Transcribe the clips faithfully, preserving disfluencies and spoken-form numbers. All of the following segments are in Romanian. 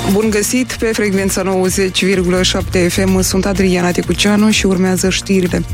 Bun găsit pe frecvența nouăzeci virgulă șapte F M, sunt Adriana Tecuceanu și urmează știrile.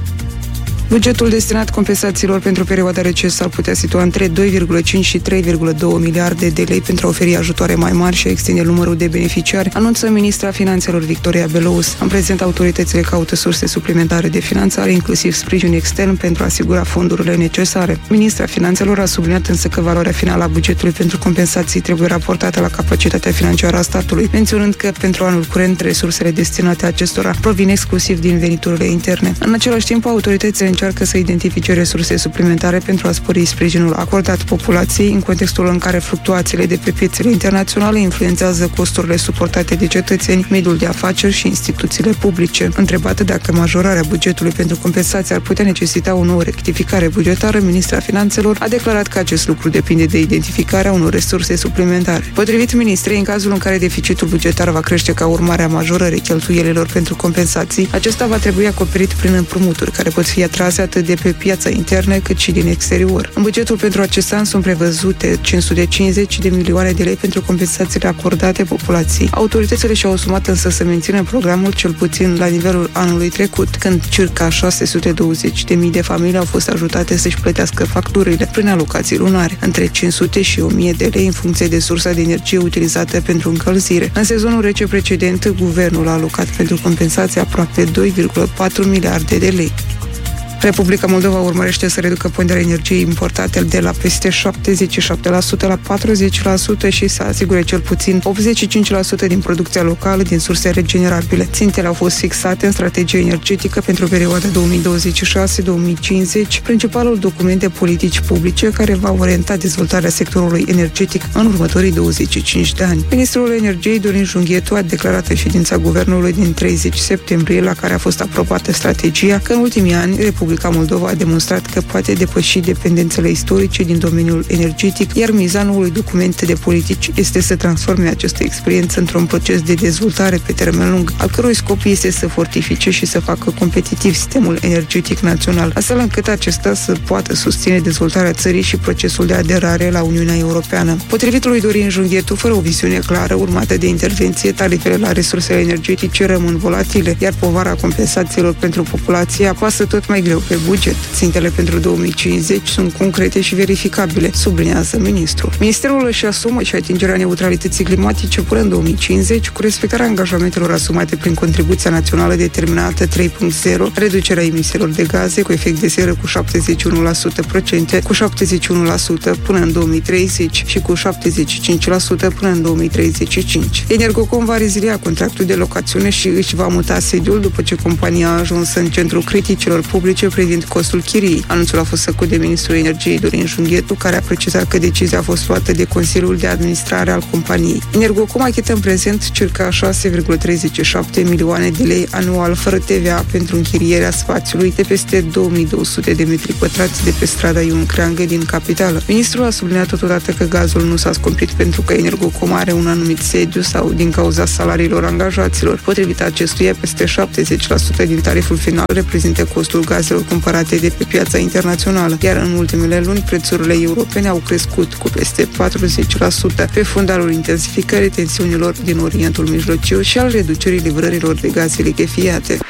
Bugetul destinat compensațiilor pentru perioada rece s-ar putea situa între doi virgulă cinci și trei virgulă doi miliarde de lei pentru a oferi ajutoare mai mari și a extinde numărul de beneficiari, anunță ministra Finanțelor Victoria Belouz. În prezent, autoritățile caută surse suplimentare de finanțare, inclusiv sprijin extern, pentru a asigura fondurile necesare. Ministra Finanțelor a subliniat însă că valoarea finală a bugetului pentru compensații trebuie raportată la capacitatea financiară a statului, menționând că pentru anul curent resursele destinate acestora provin exclusiv din veniturile interne. În același timp, autoritățile încearcă să identifice resurse suplimentare pentru a spori sprijinul acordat populației în contextul în care fluctuațiile de pe piețele internaționale influențează costurile suportate de cetățeni, mediul de afaceri și instituțiile publice. Întrebată dacă majorarea bugetului pentru compensații ar putea necesita o nouă rectificare bugetară, ministra Finanțelor a declarat că acest lucru depinde de identificarea unor resurse suplimentare. Potrivit ministrei, în cazul în care deficitul bugetar va crește ca urmare a majorării cheltuielilor pentru compensații, acesta va trebui acoperit prin împrumuturi care pot fi atrase atât de pe piața internă cât și din exterior. În bugetul pentru acest an sunt prevăzute cinci sute cincizeci de milioane de lei pentru compensațiile acordate populației. Autoritățile și-au asumat însă să mențină programul cel puțin la nivelul anului trecut, când circa șase sute douăzeci de mii de familii au fost ajutate să-și plătească facturile prin alocații lunare, între cinci sute și o mie de lei în funcție de sursa de energie utilizată pentru încălzire. În sezonul rece precedent, guvernul a alocat pentru compensații aproape doi virgulă patru miliarde de lei. Republica Moldova urmărește să reducă ponderea energiei importate de la peste șaptezeci și șapte la sută la patruzeci la sută și să asigure cel puțin optzeci și cinci la sută din producția locală din surse regenerabile. Țintele au fost fixate în strategia energetică pentru perioada două mii douăzeci și șase două mii cincizeci, principalul document de politici publice care va orienta dezvoltarea sectorului energetic în următorii douăzeci și cinci de ani. Ministrul Energiei, Dorin Junghetu, a declarat în ședința guvernului din treizeci septembrie, la care a fost aprobată strategia, că în ultimii ani Republica Republica Moldova a demonstrat că poate depăși dependențele istorice din domeniul energetic, iar miza noului document de politici este să transforme această experiență într-un proces de dezvoltare pe termen lung, al cărui scop este să fortifice și să facă competitiv sistemul energetic național, astfel încât acesta să poată susține dezvoltarea țării și procesul de aderare la Uniunea Europeană. Potrivit lui Dorin Junghetu, fără o viziune clară urmată de intervenție, tarifele la resursele energetice rămân volatile, iar povara compensațiilor pentru populație apasă tot mai greu pe buget. Țintele pentru două mii cincizeci sunt concrete și verificabile, subliniază ministrul. Ministerul își asumă și atingerea neutralității climatice până în două mii cincizeci, cu respectarea angajamentelor asumate prin contribuția națională determinată trei punct zero, reducerea emisiilor de gaze cu efect de seră cu șaptezeci și unu la sută procente, cu șaptezeci și unu la sută până în două mii treizeci și cu șaptezeci și cinci la sută până în două mii treizeci și cinci. Energocom va rezilia contractul de locațiune și își va muta sediul după ce compania a ajuns în centrul criticilor publice privind costul chiriei. Anunțul a fost făcut de ministrul energiei Dorin Junghetu, care a precizat că decizia a fost luată de Consiliul de Administrare al companiei. Energocom achită în prezent circa șase virgulă treizeci și șapte milioane de lei anual fără T V A pentru închirierea spațiului de peste două mii două sute de metri pătrați de pe strada Ion Creangă din capitală. Ministrul a subliniat totodată că gazul nu s-a scumpit pentru că Energocom are un anumit sediu sau din cauza salariilor angajaților. Potrivit acestuia, peste șaptezeci la sută din tariful final reprezintă costul gazelor cumpărate de pe piața internațională, iar în ultimele luni prețurile europene au crescut cu peste patruzeci la sută pe fundalul intensificării tensiunilor din Orientul Mijlociu și al reducerii livrărilor de gaze lichefiate.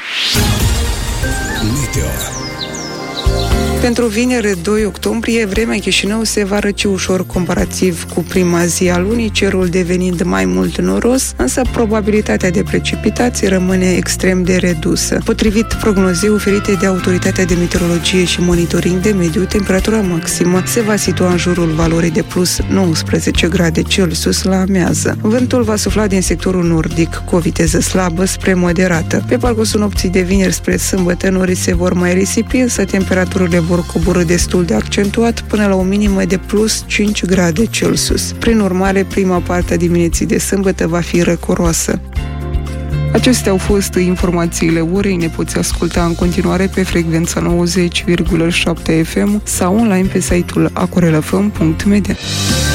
Meteo. Pentru vineri doi octombrie, vremea în Chișinău se va răci ușor comparativ cu prima zi a lunii, cerul devenind mai mult noros, însă probabilitatea de precipitații rămâne extrem de redusă. Potrivit prognozei oferite de Autoritatea de Meteorologie și Monitoring de Mediu, temperatura maximă se va situa în jurul valorii de plus nouăsprezece grade Celsius la amiază. Vântul va sufla din sectorul nordic cu o viteză slabă spre moderată. Pe parcursul nopții de vineri spre sâmbătă, norii se vor mai risipi, însă temperaturile vor coborî destul de accentuat până la o minimă de plus cinci grade Celsius. Prin urmare, prima parte a dimineții de sâmbătă va fi răcoroasă. Acestea au fost informațiile orei. Ne poți asculta în continuare pe frecvența nouăzeci virgulă șapte F M sau online pe site-ul acorelafm punct media.